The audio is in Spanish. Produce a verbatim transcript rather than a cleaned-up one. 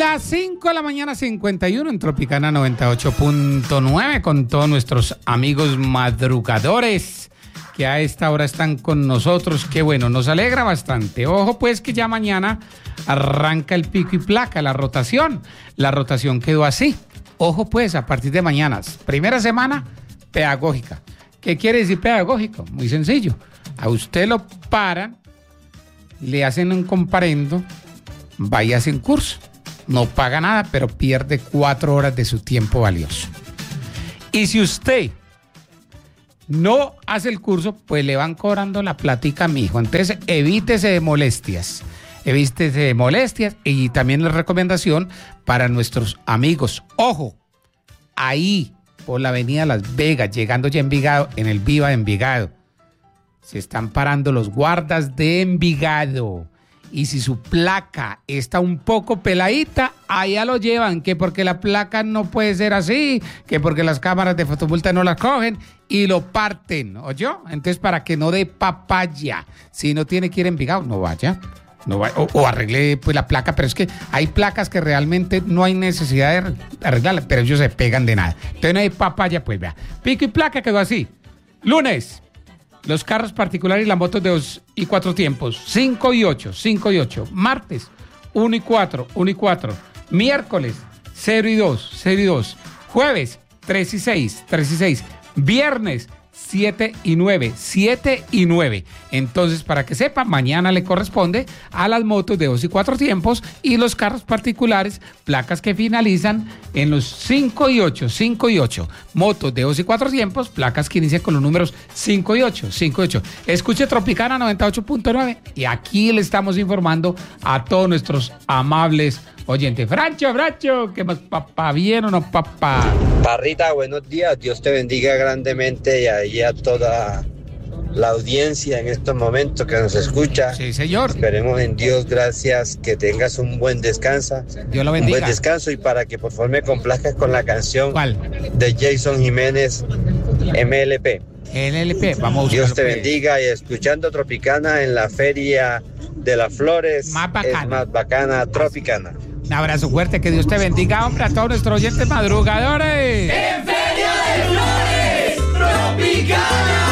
Las cinco de la mañana, cincuenta y uno en Tropicana noventa y ocho punto nueve con todos nuestros amigos madrugadores que a esta hora están con nosotros. Qué bueno, nos alegra bastante. Ojo pues que ya mañana arranca el pico y placa, la rotación. La rotación quedó así. Ojo pues, a partir de mañana, primera semana pedagógica. ¿Qué quiere decir pedagógico? Muy sencillo. A usted lo paran, le hacen un comparendo, vaya a hacer un curso. No paga nada, pero pierde cuatro horas de su tiempo valioso. Y si usted no hace el curso, pues le van cobrando la platica, mijo. Entonces, evítese de molestias. Evítese de molestias. Y también la recomendación para nuestros amigos. Ojo, ahí, por la avenida Las Vegas, llegando ya a Envigado, en el Viva de Envigado, se están parando los guardas de Envigado. Y si su placa está un poco peladita, allá lo llevan, que porque la placa no puede ser así, que porque las cámaras de fotomulta no las cogen y lo parten, ¿oyó? Entonces, para que no dé papaya, si no tiene que ir a Envigado, no vaya, no vaya o, o arregle pues la placa, pero es que hay placas que realmente no hay necesidad de arreglarlas, pero ellos se pegan de nada. Entonces no hay papaya, pues vea, pico y placa quedó así. Lunes, los carros particulares y las motos de dos y cuatro tiempos, cinco y ocho, cinco y ocho. Martes, uno y cuatro, uno y cuatro. Miércoles, cero y dos, cero y dos. Jueves, tres y seis, tres y seis. Viernes, siete y nueve, siete y nueve. Entonces, para que sepa, mañana le corresponde a las motos de dos y cuatro tiempos y los carros particulares, placas que finalizan en los cinco y ocho, cinco y ocho. Motos de dos y cuatro tiempos, placas que inician con los números cinco y ocho, cinco y ocho. Escuche Tropicana noventa y ocho punto nueve y aquí le estamos informando a todos nuestros amables oyentes. Francho, Francho, ¿qué más, papá? ¿Bien o no, papá? Parrita, buenos días. Dios te bendiga grandemente y ahí a toda la audiencia en estos momentos que nos escucha. Sí, señor. Esperemos en Dios, gracias, que tengas un buen descanso. Dios lo bendiga. Un buen descanso y para que por favor me complazcas con la canción. ¿Cuál? De Jason Jiménez, M L P. M L P, vamos a buscarlo. Dios te pues. bendiga y escuchando Tropicana en la Feria de las Flores. Más bacana. Es más bacana, Tropicana. Un abrazo fuerte, que Dios te bendiga, hombre, a todos nuestros oyentes madrugadores. En Feria de Flores, Tropicana.